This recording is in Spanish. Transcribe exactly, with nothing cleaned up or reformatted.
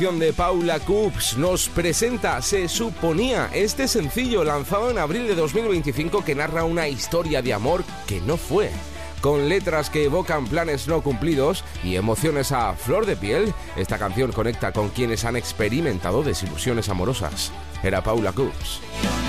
De Paula Coops nos presenta Se Suponía, este sencillo lanzado en abril de dos mil veinticinco que narra una historia de amor que no fue, con letras que evocan planes no cumplidos y emociones a flor de piel. Esta canción conecta con quienes han experimentado desilusiones amorosas. Era Paula Coops.